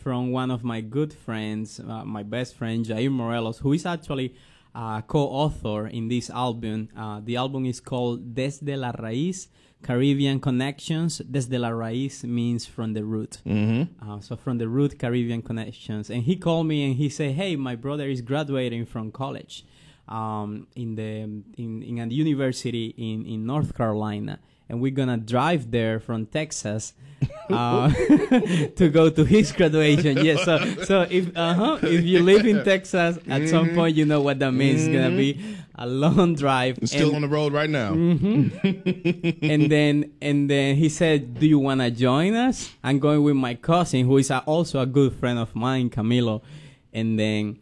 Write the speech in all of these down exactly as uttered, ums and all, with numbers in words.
from one of my good friends, uh, my best friend, Jair Morelos, who is actually uh, co-author in this album. Uh, the album is called Desde la Raíz, Caribbean Connections. Desde la Raíz means from the root. Mm-hmm. Uh, so from the root, Caribbean Connections. And he called me and he said, hey, my brother is graduating from college um, in the in, in a university in, in North Carolina. And we're going to drive there from Texas uh, to go to his graduation. Yes, so so if uh-huh, if you live in Texas, at mm-hmm. some point you know what that means. Mm-hmm. It's going to be a long drive. It's still and, on the road right now. Mm-hmm. and then and then he said, do you want to join us? I'm going with my cousin, who is a, also a good friend of mine, Camilo. And then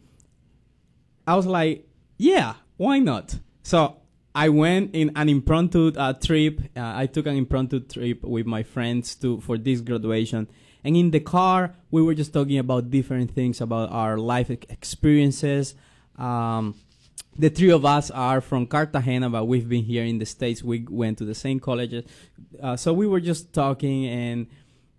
I was like, yeah, why not? So I went in an impromptu uh, trip. Uh, I took an impromptu trip with my friends to for this graduation. And in the car, we were just talking about different things, about our life experiences. Um, the three of us are from Cartagena, but we've been here in the States. We went to the same colleges. Uh, so we were just talking, and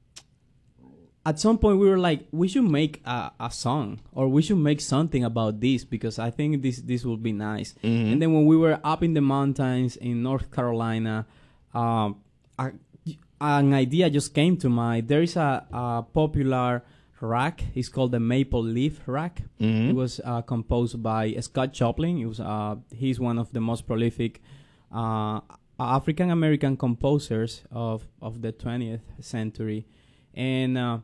at some point we were like, we should make a, a song, or we should make something about this, because I think this this will be nice. Mm-hmm. And then when we were up in the mountains in North Carolina, um, a, an idea just came to mind. There is a, a popular rack. It's called the Maple Leaf Rack. Mm-hmm. It was uh, composed by Scott Joplin. It was uh, he's one of the most prolific uh, African American composers of of the twentieth century, and uh,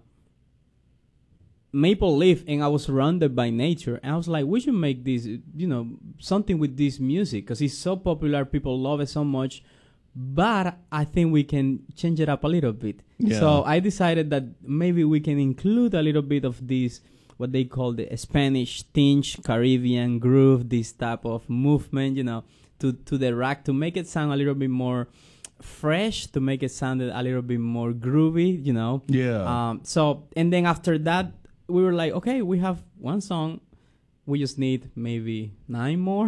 Maple Leaf, and I was surrounded by nature, and I was like, we should make this, you know, something with this music, because it's so popular, people love it so much, but I think we can change it up a little bit. Yeah. So I decided that maybe we can include a little bit of this, what they call the Spanish tinge, Caribbean groove, this type of movement, you know, to, to the rack, to make it sound a little bit more fresh, to make it sound a little bit more groovy, you know. Yeah. Um. So, and then after that, we were like, okay, we have one song. We just need maybe nine more.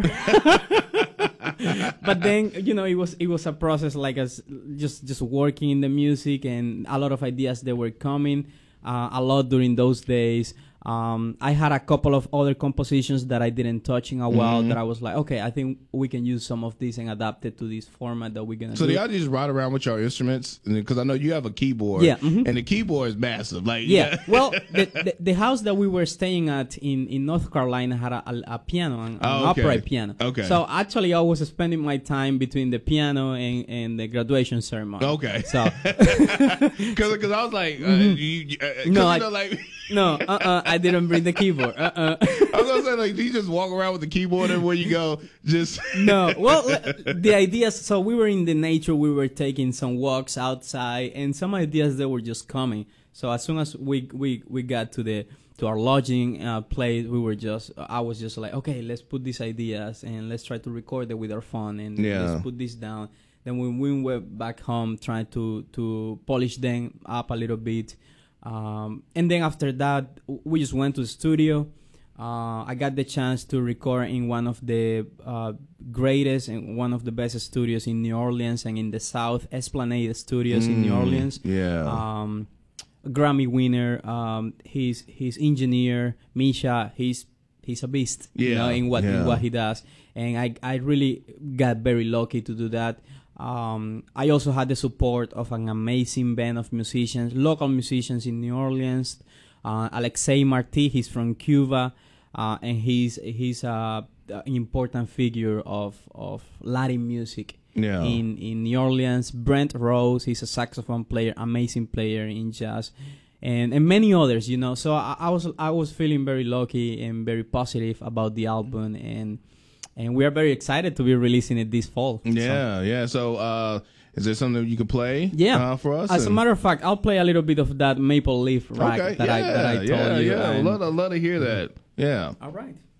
But then, you know, it was it was a process, like us just just working in the music, and a lot of ideas that were coming uh, a lot during those days. Um, I had a couple of other compositions that I didn't touch in a while, mm-hmm. that I was like, okay, I think we can use some of these and adapt it to this format that we're going to so do. So do y'all just ride around with your instruments? Because I know you have a keyboard. Yeah. Mm-hmm. And the keyboard is massive. Like Yeah. yeah. Well, the, the, the house that we were staying at in, in North Carolina had a, a, a piano, an, oh, an okay. upright piano. Okay. So actually, I was spending my time between the piano and, and the graduation ceremony. Okay. So. Because I was like, uh, mm-hmm. you, uh, no, you I, know, like no, uh-uh, I didn't bring the keyboard. Uh-uh. I was gonna say, like, do you just walk around with the keyboard everywhere you go? Just no. Well, the ideas. So we were in the nature. We were taking some walks outside, and some ideas that were just coming. So as soon as we we, we got to the to our lodging uh, place, we were just. I was just like, okay, let's put these ideas and let's try to record it with our phone, and yeah. let's put this down. Then when we went back home, trying to to polish them up a little bit. Um, and then after that, we just went to the studio. Uh, I got the chance to record in one of the uh, greatest and one of the best studios in New Orleans and in the South, Esplanade Studios mm, in New Orleans. Yeah. Um, Grammy winner. Um, he's he's engineer Misha. He's he's a beast. Yeah. You know, in what yeah. in what he does. And I I really got very lucky to do that. Um, I also had the support of an amazing band of musicians, local musicians in New Orleans. Uh, Alexei Marti, he's from Cuba, uh, and he's he's uh, an important figure of of Latin music yeah. in in New Orleans. Brent Rose, he's a saxophone player, amazing player in jazz, and and many others, you know. So I, I was I was feeling very lucky and very positive about the album, and. And we are very excited to be releasing it this fall. Yeah, so. yeah. So, uh, is there something you could play? Yeah. Uh, for us. As and... a matter of fact, I'll play a little bit of that Maple Leaf rack okay. that yeah, I that I told yeah, you. Yeah, yeah. I'd love, love to hear that. Yeah. All right.